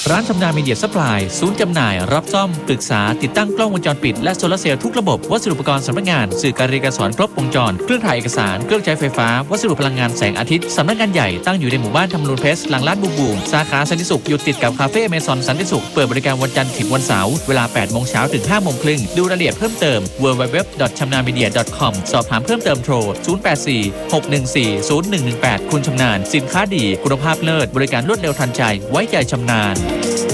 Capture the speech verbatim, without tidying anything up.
ร้านชำนาญมีเดียซัพพลายศูนย์จำหน่ายรับซ่อมปรึกษาติดตั้งกล้องวงจรปิดและโซลาร์เซลล์ทุกระบบวัสดุอุปกรณ์สำนักงานสื่อการเรียนการสอนครบวงจรเครื่องถ่ายเอกสารเครื่องใช้ไฟฟ้าวัสดุพลังงานแสงอาทิตย์สำนักงานใหญ่ตั้งอยู่ในหมู่บ้านธรรมนูญเพชรหลังร้านบูบูมสาขาสันติสุขอยู่ติดกับคาเฟ่อเมซอนสันติสุขเปิดบริการวันจันทร์ถึงวันเสาร์เวลาแปดโมงเช้าถึงห้าโมงครึ่งดูรายละเอียดเพิ่มเติม ดับเบิลยู ดับเบิลยู ดับเบิลยู ดอท ชำนาญมีเดีย ดอท คอม สอบถามเพิ่มเติมโทรศูนย์ แปด สี่ หก หนึ่ง สี่ ศูนย์ หนึ่ง หนึ่ง แปดคุณชำนาญสินค้าดีคุณภาพเลิศบริการรวดเร็วทันใจไว้ใจชำนาญ